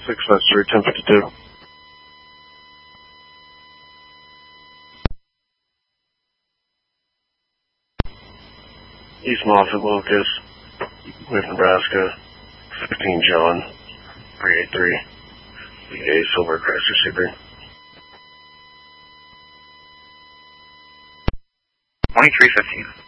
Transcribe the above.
653, 1052. East Moffett, Locust, with Nebraska, 15 John, 383, VA Silver Crest Receiver. 2315.